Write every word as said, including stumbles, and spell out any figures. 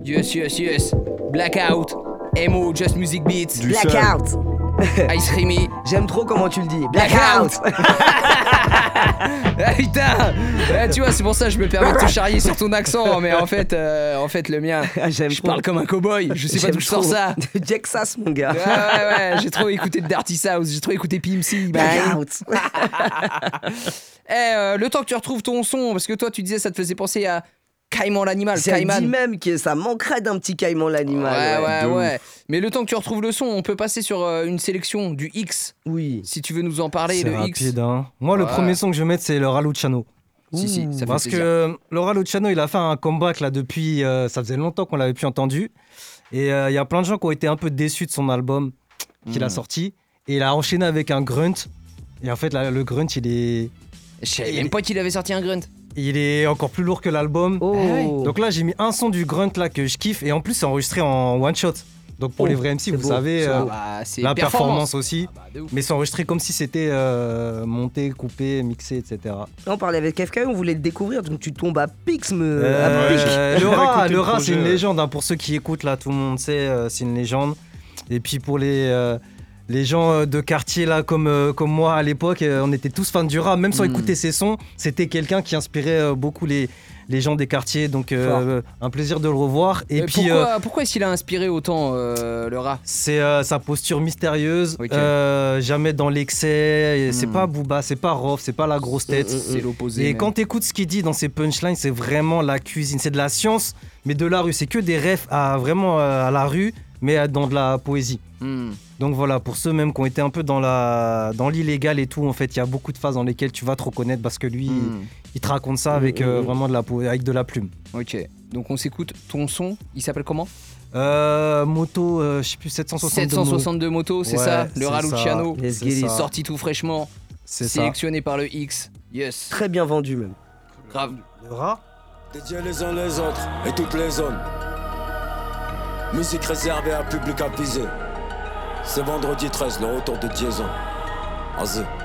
Yes, yes, yes. Blackout. M O, Just Music Beats. Du Blackout. Ice Remy. J'aime trop comment tu le dis. Blackout. Ah putain. Ah, tu vois, c'est pour ça que je me permets de te charrier sur ton accent, mais en fait, euh, en fait le mien, J'aime je trop. parle comme un cow-boy. Je sais pas d'où je sors ça. Texas, mon gars. Ouais, ouais, ouais, j'ai trop écouté de Dirty South, j'ai trop écouté P M C. Blackout. Eh, euh, le temps que tu retrouves ton son, parce que toi tu disais ça te faisait penser à Caïman l'animal, Ça Caïman. dit même que ça manquerait d'un petit caïman l'animal. Ouais, ouais, de ouais. ouf. Mais le temps que tu retrouves le son, on peut passer sur euh, une sélection du X. Oui. Si tu veux nous en parler, C'est le rapide, X. hein. Moi, le Ouais. premier son que je vais mettre, c'est Laura Luciano. Si, si, ça fait Parce plaisir. que Laura Luciano, il a fait un comeback là depuis. euh, ça faisait longtemps qu'on l'avait plus entendu. Et il y a plein de gens qui ont été un peu déçus de son album qu'il Mm. a sorti. Et il a enchaîné avec un grunt. Et en fait, là, le grunt, il est, Je savais même pas qu'il avait sorti un grunt. il est encore plus lourd que l'album. Oh. Ah ouais. Donc là, j'ai mis un son du grunt là que je kiffe. Et en plus, c'est enregistré en one shot. Donc pour Oh, les vrais M C, c'est vous beau. savez, Ah euh, bah, c'est la performance, performance aussi. Ah bah, de ouf. Mais c'est enregistré comme si c'était euh, monté, coupé, mixé, et cetera. On parlait avec F K, on voulait le découvrir, donc tu tombes à pics, me. Euh, à pic. euh, le J'ai rat, écouté le le rat, c'est projet, une ouais. légende. hein, pour ceux qui écoutent là, tout le monde sait, euh, c'est une légende. Et puis pour les euh, les gens euh, de quartier là, comme euh, comme moi à l'époque, euh, on était tous fans du rat. Même sans Mm. écouter ses sons, c'était quelqu'un qui inspirait euh, beaucoup les les gens des quartiers. Donc euh, un plaisir de le revoir. Et Euh, puis pourquoi, euh, pourquoi est-ce qu'il a inspiré autant euh, le rat? c'est euh, sa posture mystérieuse, Ok. euh, jamais dans l'excès. et C'est Mm. pas Booba, c'est pas Rof, c'est pas la grosse tête. Mm, mm, C'est l'opposé. Et même. quand t'écoutes ce qu'il dit dans ses punchlines, c'est vraiment la cuisine, c'est de la science, mais de la rue. C'est que des refs à vraiment euh, à la rue, mais euh, dans de la poésie. Hmm. Donc voilà, pour ceux même qui ont été un peu dans la dans l'illégal et tout, en fait, il y a beaucoup de phases dans lesquelles tu vas te reconnaître parce que lui, Hmm. il te raconte ça avec euh, Mm, mm, vraiment de la po- avec de la plume. Ok. Donc on s'écoute ton son. Il s'appelle comment? Euh, moto, euh, je sais plus, sept cent soixante-deux. sept cent soixante-deux motos, c'est Ouais, ça? Le c'est rat ça. Luciano. Let's C'est get it. ça. Sorti tout fraîchement. C'est ça. Sélectionné par le X. Yes. Très bien vendu, même. Grave. Le rat. Dédié les uns les autres et toutes les zones. Musique réservée à public avisé. C'est vendredi treize, le retour de Jason. Vas-y.